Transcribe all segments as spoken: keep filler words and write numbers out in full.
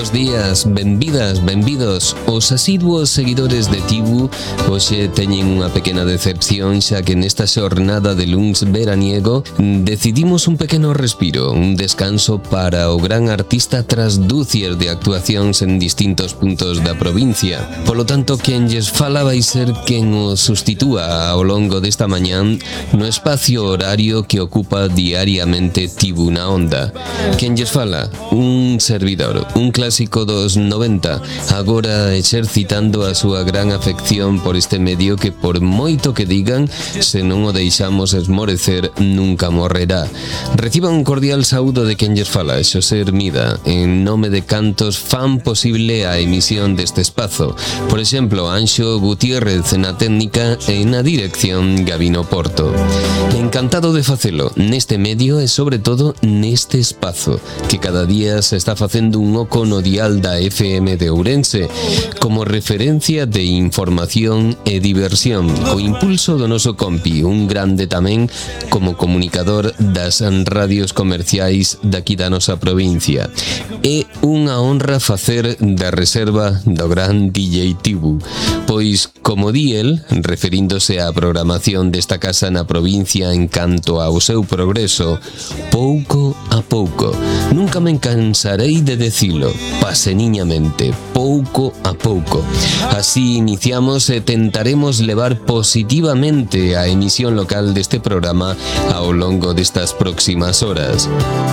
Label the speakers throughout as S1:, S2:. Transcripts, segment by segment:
S1: buenos días, benvidas, benvidos. Os asiduos seguidores de Tibu hoxe teñen unha pequena decepción, xa que nesta xornada de luns veraniego decidimos un pequeno respiro, un descanso para o gran artista tras dúcias de actuacións en distintos puntos da provincia. Polo tanto, quen lles fala vai ser quen o sustitúa ao longo desta mañán no espacio horario que ocupa diariamente Tibu na Onda. Quen lles fala? Un servidor, un clásico dos noventa, agora exercitando a súa gran afección por este medio que, por moito que digan, se non o deixamos esmorecer, nunca morrerá. Reciba un cordial saúdo de quen lles fala, Xosé Hermida, en nome de cantos fan posible a emisión deste espazo. Por exemplo, Anxo Gutiérrez na técnica e na dirección Gabino Porto. Encantado de facelo neste medio e sobre todo neste espazo, que cada día se está facendo un oco no dial da F M de Ourense como referencia de información e diversión, co impulso do noso compi, un grande tamén como comunicador das radios comerciais daqui da nosa provincia. É unha honra facer da reserva do gran D J Tibu, pois, como di el, referíndose á programación desta casa na provincia en canto ao seu progreso, pouco a pouco. Nunca me cansarei de decilo, paseniñamente, pouco a pouco. Así iniciamos e tentaremos levar positivamente a emisión local deste programa ao longo destas próximas horas.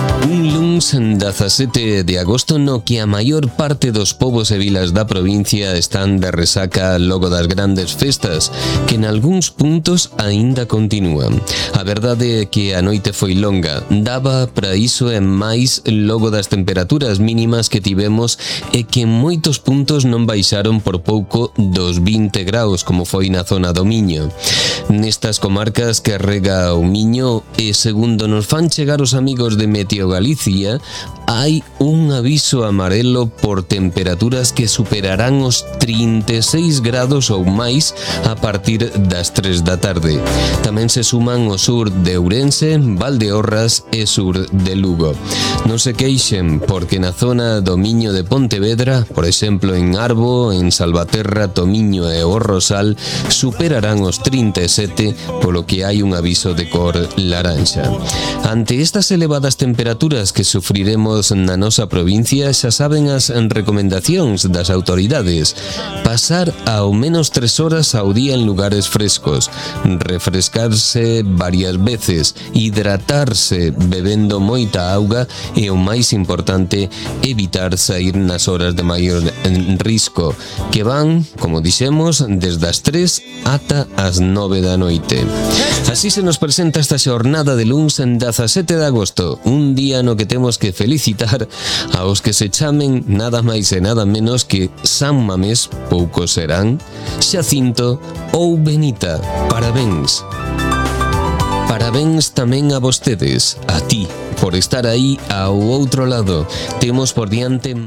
S1: Un luns dezasete de agosto no que a maior parte dos povos e vilas da provincia están de resaca logo das grandes festas, que en algúns puntos aínda continúan. A verdade é que a noite foi longa, daba para iso e máis logo das temperaturas mínimas que tivemos e que en moitos puntos non baixaron por pouco dos vinte graus, como foi na zona do Miño. Nestas comarcas que rega o Miño, e segundo nos fan chegar os amigos de Meteo Galicia, hai un aviso amarelo por temperaturas que superarán os trinta e seis grados ou máis a partir das tres da tarde. Tamén se suman o sur de Ourense, Valdeorras e sur de Lugo. Non se queixen, porque na zona do Miño de Pontevedra, por exemplo en Arbo, en Salvaterra, Tomiño e o Rosal, superarán os trinta e sete, polo que hai un aviso de cor laranxa. Ante estas elevadas temperaturas que sufriremos na nosa provincia, xa saben as recomendacións das autoridades: pasar ao menos tres horas ao día en lugares frescos, refrescarse varias veces, hidratarse bebendo moita auga e, o máis importante, evitar sair nas horas de maior risco, que van, como dixemos, desde as tres ata as nove da noite. Así se nos presenta esta xornada de luns en dezasete de agosto, un día no que temos que felicitar aos que se chamen nada máis e nada menos que San Mamés, poucos serán, Xacinto ou Benita. Parabéns. Parabéns tamén a vostedes, a ti, por estar aí ao outro lado. Temos por diante